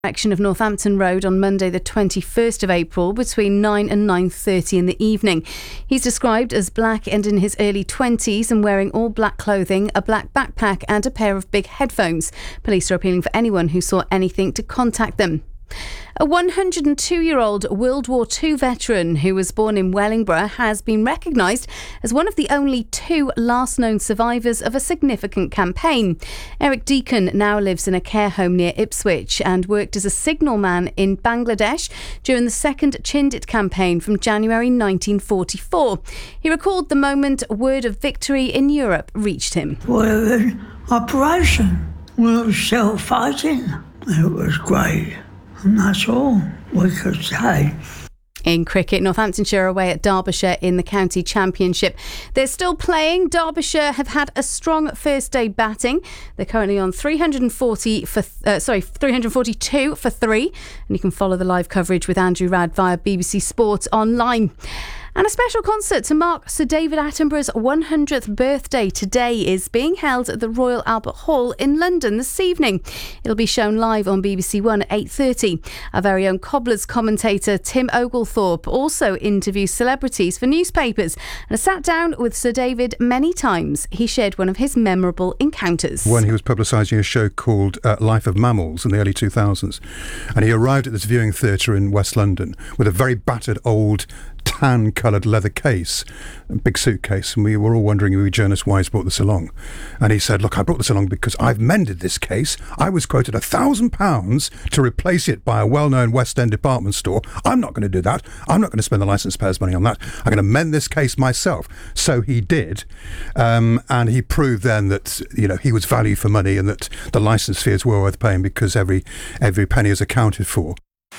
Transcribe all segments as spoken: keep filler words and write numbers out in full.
Section of Northampton Road on Monday the twenty-first of April between nine and nine thirty in the evening. He's described as black and in his early twenties and wearing all black clothing, a black backpack and a pair of big headphones. Police are appealing for anyone who saw anything to contact them. A one hundred two-year-old World War Two veteran who was born in Wellingborough has been recognised as one of the only two last known survivors of a significant campaign. Eric Deacon now lives in a care home near Ipswich and worked as a signalman in Bangladesh during the second Chindit campaign from January nineteen forty-four. He recalled the moment word of victory in Europe reached him. Well, an operation. We were still fighting. It was great. And that's all we could say. In cricket, Northamptonshire away at Derbyshire in the county championship. They're still playing. Derbyshire have had a strong first day batting. They're currently on three hundred forty for uh, sorry three hundred forty-two for three, and you can follow the live coverage with Andrew Rad via B B C Sport online. And a special concert to mark Sir David Attenborough's one hundredth birthday today is being held at the Royal Albert Hall in London this evening. It'll be shown live on B B C One at eight thirty. Our very own Cobblers commentator Tim Oglethorpe also interviews celebrities for newspapers and has sat down with Sir David many times. He shared one of his memorable encounters. When he was publicising a show called uh, Life of Mammals in the early two thousands, and he arrived at this viewing theatre in West London with a very battered old tan coloured leather case, a big suitcase, and we were all wondering, we journalists, why he's brought this along. And he said, look, I brought this along because I've mended this case. I was quoted a thousand pounds to replace it by a well-known West End department store. I'm not going to do that. I'm not going to spend the licence payers' money on that. I'm going to mend this case myself. So he did, um, and he proved then that, you know, he was value for money and that the licence fees were worth paying because every every penny is accounted for.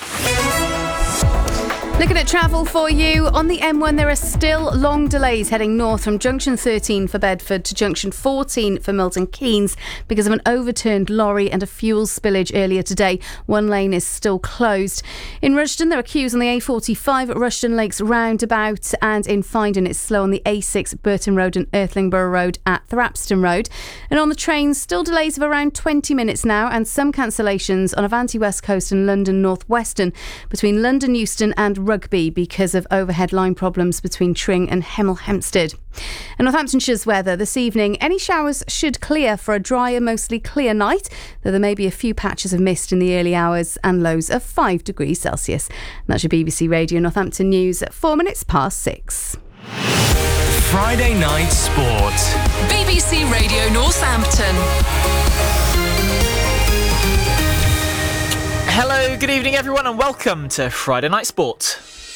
Looking at travel for you, on the M one there are still long delays heading north from junction thirteen for Bedford to junction fourteen for Milton Keynes because of an overturned lorry and a fuel spillage earlier today. One lane is still closed. In Rushden there are queues on the A forty-five at Rushden Lakes roundabout, and in Findon it's slow on the A six Burton Road and Earthlingborough Road at Thrapston Road. And on the trains, still delays of around twenty minutes now and some cancellations on Avanti West Coast and London North Western between London Euston and Rugby because of overhead line problems between Tring and Hemel Hempstead. And Northamptonshire's weather this evening, any showers should clear for a drier, mostly clear night, though there may be a few patches of mist in the early hours and lows of five degrees Celsius. And that's your B B C Radio Northampton News at four minutes past six. Friday Night Sport. B B C Radio Northampton. Hello, good evening everyone and welcome to Friday Night Sport.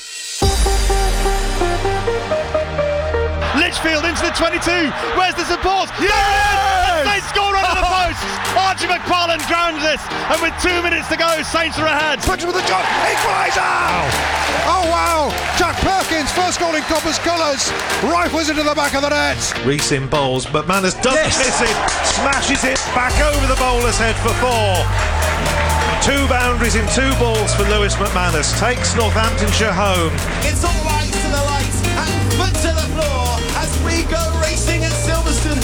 Litchfield into the twenty-two, where's the support? Yes! They score under the post! Archie McFarlane grounds this, and with two minutes to go, Saints are ahead. Punch with the shot, equaliser! Oh wow! Jack Perkins, first goal in Coppers colours, rifles into the back of the net. Reese in bowls, but Manners doesn't yes. miss it, smashes it back over the bowler's head for four. Two boundaries in two balls for Lewis McManus. Takes Northamptonshire home. It's all right to the lights and foot to the floor as we go racing at Silverstone.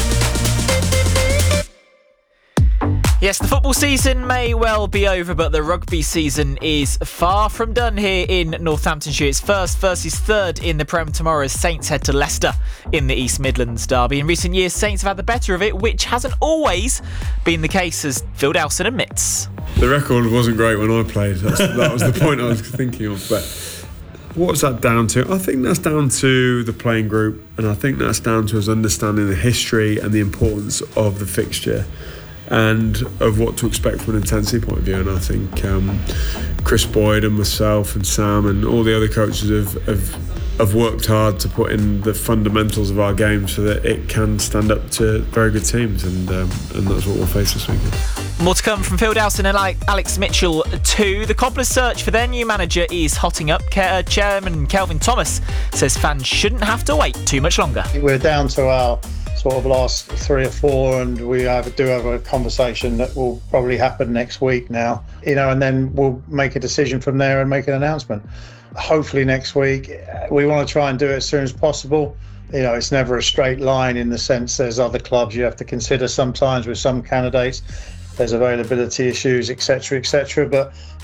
Yes, the football season may well be over, but the rugby season is far from done here in Northamptonshire. It's first versus third in the Prem tomorrow as Saints head to Leicester in the East Midlands derby. In recent years, Saints have had the better of it, which hasn't always been the case, as Phil Dowson admits. The record wasn't great when I played. That's, that was the point I was thinking of. But what's that down to? I think that's down to the playing group, and I think that's down to us understanding the history and the importance of the fixture and of what to expect from an intensity point of view. And I think um, Chris Boyd and myself and Sam and all the other coaches have, have have worked hard to put in the fundamentals of our game so that it can stand up to very good teams, and um, and that's what we'll face this weekend. More to come from Phil Dowson and Alex Mitchell too. The Cobblers' search for their new manager is hotting up. Chairman Kelvin Thomas says fans shouldn't have to wait too much longer. We're down to our sort of last three or four, and we have, do have a conversation that will probably happen next week now, you know, and then we'll make a decision from there and make an announcement. Hopefully next week. We want to try and do it as soon as possible. You know, it's never a straight line in the sense there's other clubs you have to consider sometimes with some candidates. there's availability issues, et cetera, et cetera. But